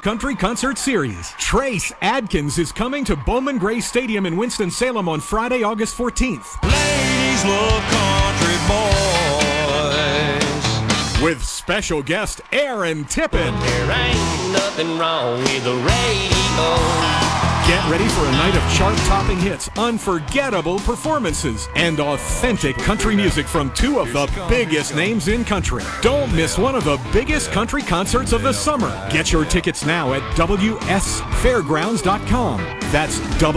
Country Concert Series. Trace Adkins is coming to Bowman Gray Stadium in Winston-Salem on Friday, August 14th. Ladies love country boys. With special guest Aaron Tippin. There ain't nothing wrong with the radio. Get ready for a night of chart-topping hits, unforgettable performances, and authentic country music from two of the biggest names in country. Don't miss one of the biggest country concerts of the summer. Get your tickets now at WSFairgrounds.com. That's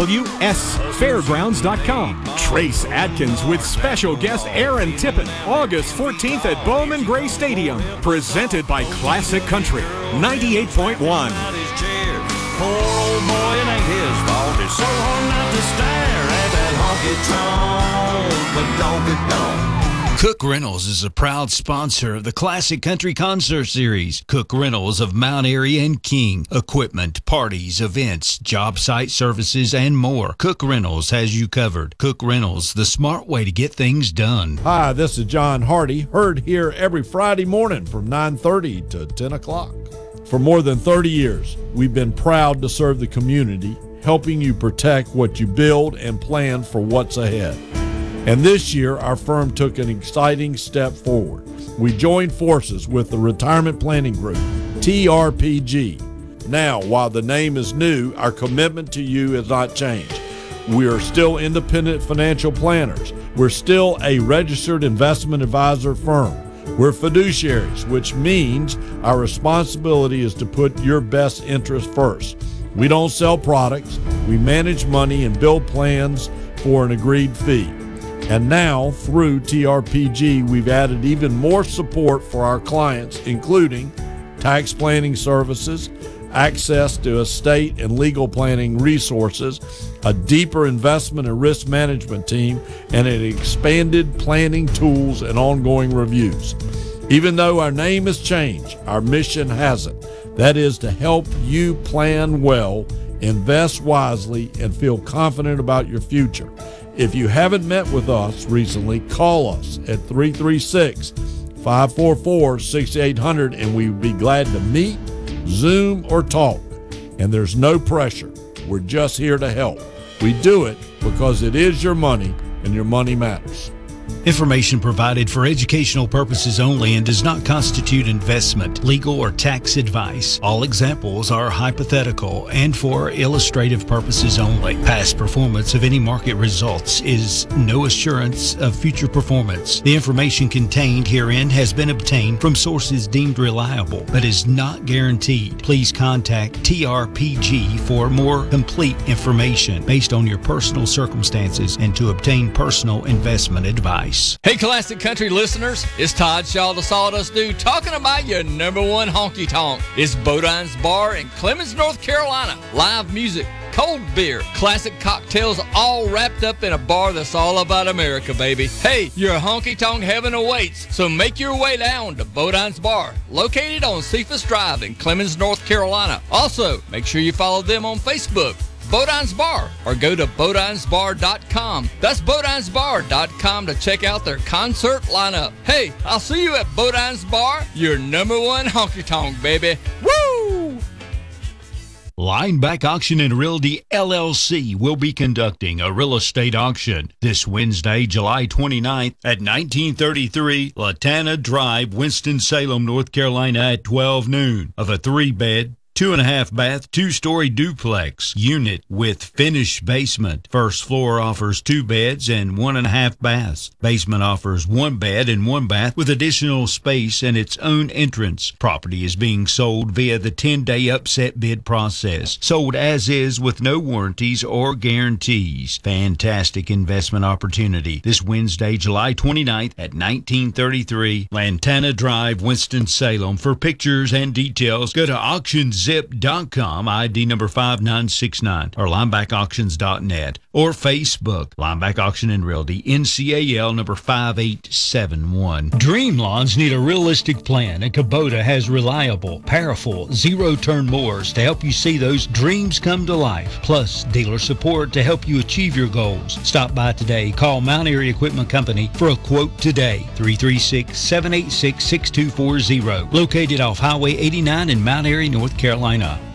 WSFairgrounds.com. Trace Adkins with special guest Aaron Tippin, August 14th at Bowman Gray Stadium. Presented by Classic Country, 98.1. Poor old boy, it ain't his fault. It's so hard not to stare at that honky-tonk, but don't get gone. Cook Rentals is a proud sponsor of the Classic Country Concert Series. Cook Rentals of Mount Airy and King. Equipment, parties, events, job site services, and more. Cook Rentals has you covered. Cook Rentals, the smart way to get things done. Hi, this is John Hardy, heard here every Friday morning from 9:30 to 10 o'clock. For more than 30 years, we've been proud to serve the community, helping you protect what you build and plan for what's ahead. And this year, our firm took an exciting step forward. We joined forces with the Retirement Planning Group, TRPG. Now, while the name is new, our commitment to you has not changed. We are still independent financial planners. We're still a registered investment advisor firm. We're fiduciaries, which means our responsibility is to put your best interest first. We don't sell products. We manage money and build plans for an agreed fee. And now, through TRPG, we've added even more support for our clients, including tax planning services, access to estate and legal planning resources, a deeper investment and risk management team, and an expanded planning tools and ongoing reviews. Even though our name has changed, our mission hasn't. That is to help you plan well, invest wisely, and feel confident about your future. If you haven't met with us recently, call us at 336-544-6800 and we would be glad to meet, Zoom, or talk. And there's no pressure. We're just here to help. We do it because it is your money and your money matters. Information provided for educational purposes only and does not constitute investment, legal, or tax advice. All examples are hypothetical and for illustrative purposes only. Past performance of any market results is no assurance of future performance. The information contained herein has been obtained from sources deemed reliable, but is not guaranteed. Please contact TRPG for more complete information based on your personal circumstances and to obtain personal investment advice. Hey, Classic Country listeners, it's Todd Shaw, the Sawdust Dude, talking about your number one honky tonk. It's Bodine's Bar in Clemens, North Carolina. Live music, cold beer, classic cocktails, all wrapped up in a bar that's all about America, baby. Hey, your honky tonk heaven awaits, so make your way down to Bodine's Bar, located on Cephas Drive in Clemens, North Carolina. Also, make sure you follow them on Facebook, Bodine's Bar, or go to bodinesbar.com. That's bodinesbar.com to check out their concert lineup. Hey, I'll see you at Bodine's Bar, your number one honky-tonk, baby. Woo! Lineback Auction and Realty LLC will be conducting a real estate auction this Wednesday, July 29th at 1933 Latana Drive, Winston-Salem, North Carolina at 12 noon of a 3-bed, 2.5 bath, 2-story duplex unit with finished basement. First floor offers 2 beds and 1.5 baths. Basement offers 1 bed and 1 bath with additional space and its own entrance. Property is being sold via the 10-day upset bid process. Sold as is with no warranties or guarantees. Fantastic investment opportunity this Wednesday, July 29th at 1933 Lantana Drive, Winston-Salem. For pictures and details, go to auctionzip.com, ID number 5969, or linebackauctions.net, or Facebook, Lineback Auction and Realty, NCAL number 5871. Dream lawns need a realistic plan, and Kubota has reliable, powerful, zero-turn mowers to help you see those dreams come to life, plus dealer support to help you achieve your goals. Stop by today. Call Mount Airy Equipment Company for a quote today, 336-786-6240, located off Highway 89 in Mount Airy, North Carolina.